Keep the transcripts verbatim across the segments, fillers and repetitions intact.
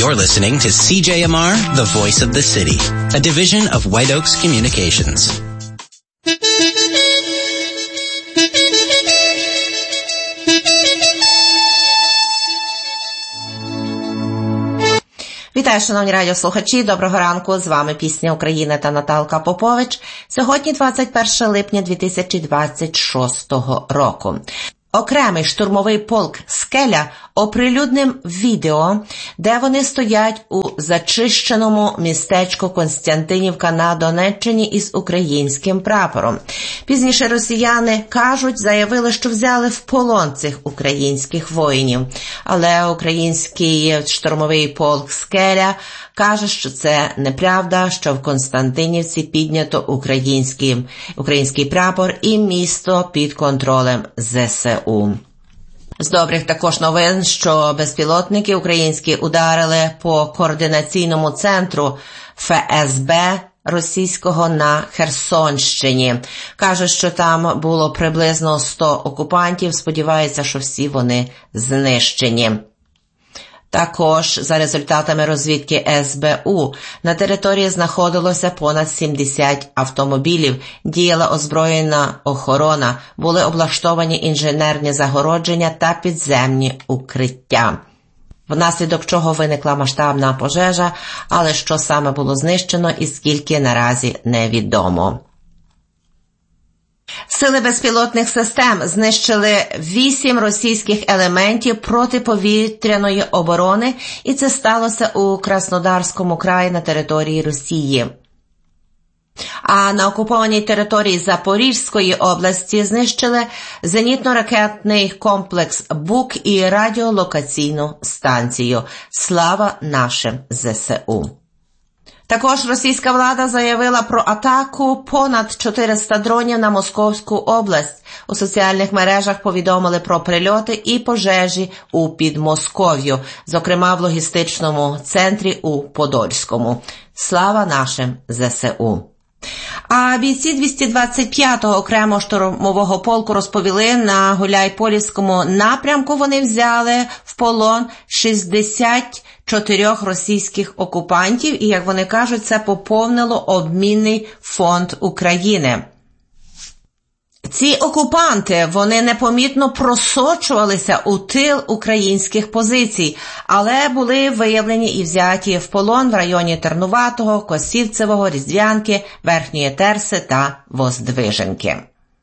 You're listening to C J M R, the voice of the city, a division of White Oaks Communications. Вітаю, шановні радіослухачі, доброго ранку, з вами Пісня України та Наталка Попович. Сьогодні двадцять перше липня дві тисячі двадцять шостого року. Окремий штурмовий полк «Скеля» оприлюднив відео, де вони стоять у зачищеному містечку Константинівка на Донеччині із українським прапором. Пізніше росіяни, кажуть, заявили, що взяли в полон цих українських воїнів. Але український штурмовий полк «Скеля» каже, що це неправда, що в Константинівці піднято український, український прапор і місто під контролем зе се у. З добрих також новин, що безпілотники українські ударили по координаційному центру еф ес бе російського на Херсонщині. Каже, що там було приблизно сто окупантів, сподівається, що всі вони знищені. Також, за результатами розвідки ес бе у, на території знаходилося понад сімдесят автомобілів, діяла озброєна охорона, були облаштовані інженерні загородження та підземні укриття. Внаслідок чого виникла масштабна пожежа, але що саме було знищено і скільки наразі невідомо. Сили безпілотних систем знищили вісім російських елементів протиповітряної оборони, і це сталося у Краснодарському краї на території Росії. А на окупованій території Запорізької області знищили зенітно-ракетний комплекс «Бук» і радіолокаційну станцію. Слава нашим зе се у! Також російська влада заявила про атаку понад чотириста дронів на Московську область. У соціальних мережах повідомили про прильоти і пожежі у Підмосков'ю, зокрема в логістичному центрі у Подольському. Слава нашим зе се у! А бійці двісті двадцять п'ятого окремого штурмового полку розповіли, на Гуляйполівському напрямку вони взяли в полон шістдесят чотирьох російських окупантів, і, як вони кажуть, це поповнило обмінний фонд України. Ці окупанти, вони непомітно просочувалися у тил українських позицій, але були виявлені і взяті в полон в районі Тернуватого, Косівцевого, Різдвянки, Верхньої Терси та Воздвиженки.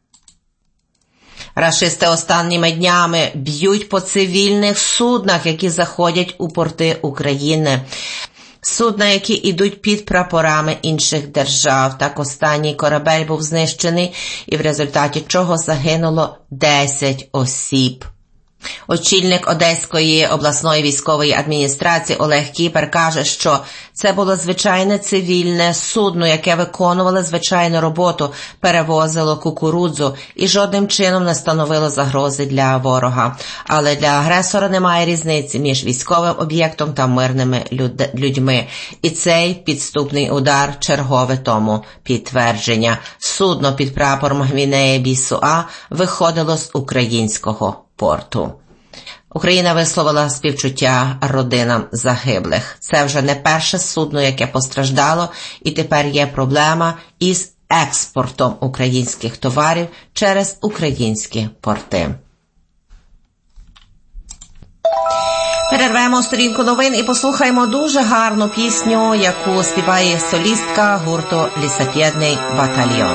Рашисти останніми днями б'ють по цивільних суднах, які заходять у порти України. Судна, які йдуть під прапорами інших держав. Так, останній корабель був знищений, і в результаті чого загинуло десять осіб. Очільник Одеської обласної військової адміністрації Олег Кіпер каже, що це було звичайне цивільне судно, яке виконувало звичайну роботу, перевозило кукурудзу і жодним чином не становило загрози для ворога. Але для агресора немає різниці між військовим об'єктом та мирними люд... людьми. І цей підступний удар – чергове тому підтвердження. Судно під прапором Гвінеї-Бісуа виходило з українського порту. Україна висловила співчуття родинам загиблих. Це вже не перше судно, яке постраждало, і тепер є проблема із експортом українських товарів через українські порти. Перервемо сторінку новин і послухаємо дуже гарну пісню, яку співає солістка гурту «Лісапєдний батальйон».